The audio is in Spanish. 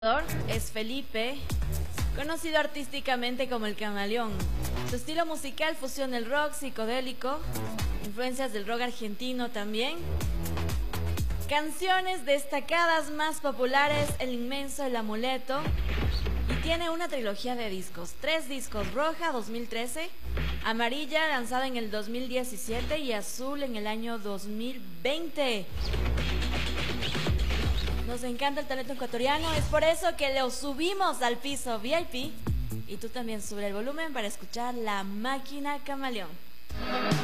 Es Felipe, conocido artísticamente como el Camaleón. Su estilo musical fusiona el rock psicodélico, influencias del rock argentino también. Canciones destacadas más populares, El Inmenso, El Amuleto. Y tiene una trilogía de discos, 3 discos: Roja 2013, Amarilla lanzada en el 2017 y Azul en el año 2020. Nos encanta el talento ecuatoriano, es por eso que lo subimos al piso VIP. Y tú también sube el volumen para escuchar La Máquina Camaleón.